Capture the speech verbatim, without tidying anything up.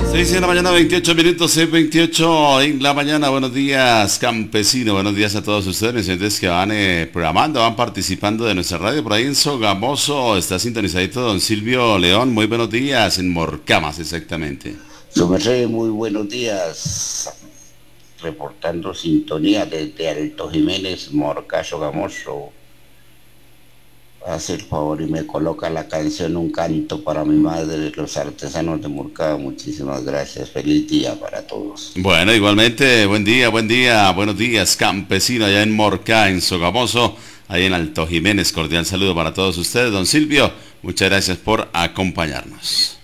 seis de la mañana, veintiocho minutos, seis veintiocho en la mañana. Buenos días, campesino. Buenos días a todos ustedes, mis oyentes que van eh, programando, van participando de nuestra radio. Por ahí en Sogamoso está sintonizadito don Silvio León. Muy buenos días, en Morcamas, exactamente. Su merced, muy buenos días. Reportando sintonía desde Alto Jiménez, Morca, Sogamoso. Hace el favor y me coloca la canción Un canto para mi madre, los artesanos de Morca. Muchísimas gracias. Feliz día para todos. Bueno, igualmente, buen día, buen día, buenos días, campesino, allá en Morca, en Sogamoso, ahí en Alto Jiménez. Cordial saludo para todos ustedes, don Silvio. Muchas gracias por acompañarnos.